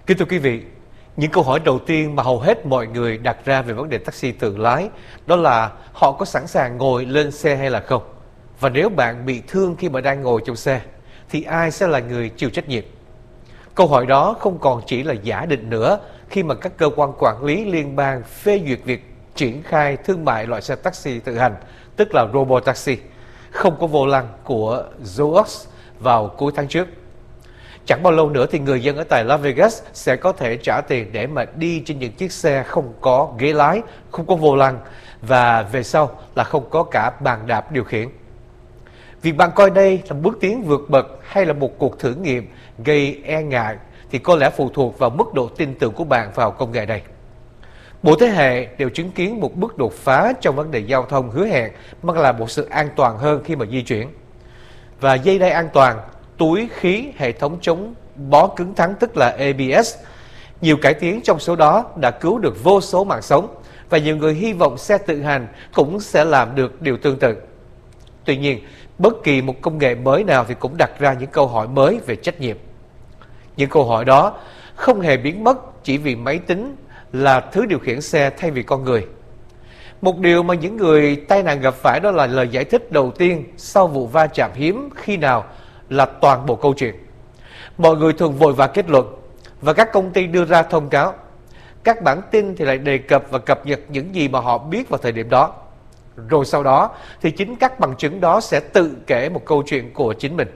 Kính thưa quý vị, những câu hỏi đầu tiên mà hầu hết mọi người đặt ra về vấn đề taxi tự lái đó là họ có sẵn sàng ngồi lên xe hay là không? Và nếu bạn bị thương khi mà đang ngồi trong xe, thì ai sẽ là người chịu trách nhiệm? Câu hỏi đó không còn chỉ là giả định nữa khi mà các cơ quan quản lý liên bang phê duyệt việc triển khai thương mại loại xe taxi tự hành, tức là Robotaxi, không có vô lăng của Zoox vào cuối tháng trước. Chẳng bao lâu nữa thì người dân ở tại Las Vegas sẽ có thể trả tiền để mà đi trên những chiếc xe không có ghế lái, không có vô lăng và về sau là không có cả bàn đạp điều khiển. Việc bạn coi đây là bước tiến vượt bậc hay là một cuộc thử nghiệm gây e ngại thì có lẽ phụ thuộc vào mức độ tin tưởng của bạn vào công nghệ này. Mỗi thế hệ đều chứng kiến một bước đột phá trong vấn đề giao thông hứa hẹn mang lại một sự an toàn hơn khi mà di chuyển. Và dây đai an toàn, túi khí, hệ thống chống bó cứng thắng tức là ABS. Nhiều cải tiến trong số đó đã cứu được vô số mạng sống và nhiều người hy vọng xe tự hành cũng sẽ làm được điều tương tự. Tuy nhiên, bất kỳ một công nghệ mới nào thì cũng đặt ra những câu hỏi mới về trách nhiệm. Những câu hỏi đó không hề biến mất chỉ vì máy tính là thứ điều khiển xe thay vì con người. Một điều mà những người tai nạn gặp phải đó là lời giải thích đầu tiên sau vụ va chạm hiếm khi nào là toàn bộ câu chuyện. Mọi người thường vội vã kết luận và các công ty đưa ra thông cáo. Các bản tin thì lại đề cập và cập nhật những gì mà họ biết vào thời điểm đó. Rồi sau đó thì chính các bằng chứng đó sẽ tự kể một câu chuyện của chính mình.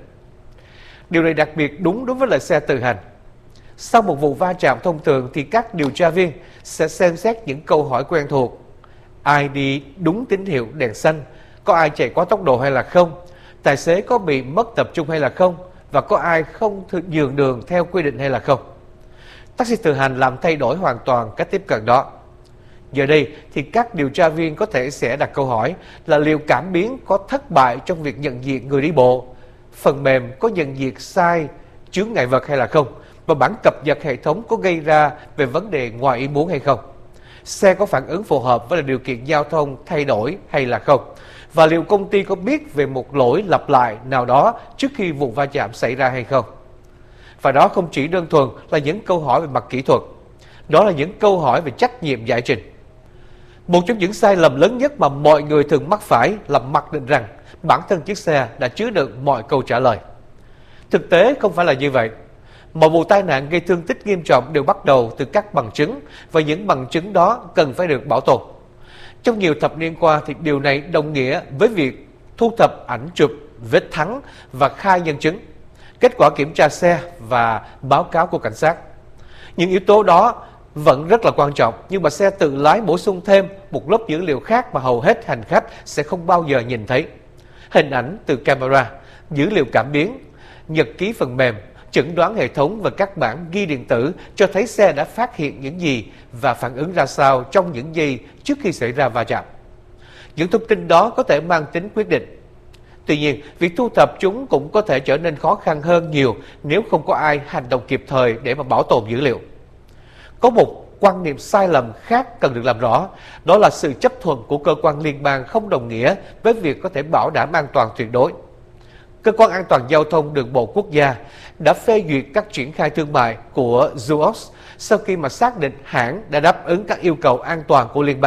Điều này đặc biệt đúng đối với loại xe tự hành. Sau một vụ va chạm thông thường thì các điều tra viên sẽ xem xét những câu hỏi quen thuộc. Ai đi đúng tín hiệu đèn xanh? Có ai chạy quá tốc độ hay là không? Tài xế có bị mất tập trung hay là không? Và có ai không nhường đường theo quy định hay là không? Taxi tự hành làm thay đổi hoàn toàn cách tiếp cận đó. Giờ đây thì các điều tra viên có thể sẽ đặt câu hỏi là liệu cảm biến có thất bại trong việc nhận diện người đi bộ, phần mềm có nhận diện sai chướng ngại vật hay là không, và bản cập nhật hệ thống có gây ra về vấn đề ngoài ý muốn hay không. Xe có phản ứng phù hợp với điều kiện giao thông thay đổi hay là không, và liệu công ty có biết về một lỗi lặp lại nào đó trước khi vụ va chạm xảy ra hay không. Và đó không chỉ đơn thuần là những câu hỏi về mặt kỹ thuật, đó là những câu hỏi về trách nhiệm giải trình. Một trong những sai lầm lớn nhất mà mọi người thường mắc phải là mặc định rằng bản thân chiếc xe đã chứa đựng mọi câu trả lời. Thực tế không phải là như vậy. Mọi vụ tai nạn gây thương tích nghiêm trọng đều bắt đầu từ các bằng chứng, và những bằng chứng đó cần phải được bảo tồn. Trong nhiều thập niên qua thì điều này đồng nghĩa với việc thu thập ảnh chụp, vết thắng và khai nhân chứng, kết quả kiểm tra xe và báo cáo của cảnh sát. Những yếu tố đó vẫn rất là quan trọng, nhưng mà xe tự lái bổ sung thêm một lớp dữ liệu khác mà hầu hết hành khách sẽ không bao giờ nhìn thấy. Hình ảnh từ camera, dữ liệu cảm biến, nhật ký phần mềm, chẩn đoán hệ thống và các bản ghi điện tử cho thấy xe đã phát hiện những gì và phản ứng ra sao trong những giây trước khi xảy ra va chạm. Những thông tin đó có thể mang tính quyết định. Tuy nhiên, việc thu thập chúng cũng có thể trở nên khó khăn hơn nhiều nếu không có ai hành động kịp thời để mà bảo tồn dữ liệu. Có một quan niệm sai lầm khác cần được làm rõ, đó là sự chấp thuận của cơ quan liên bang không đồng nghĩa với việc có thể bảo đảm an toàn tuyệt đối. Cơ quan an toàn giao thông đường bộ quốc gia đã phê duyệt các triển khai thương mại của Zoox sau khi mà xác định hãng đã đáp ứng các yêu cầu an toàn của liên bang.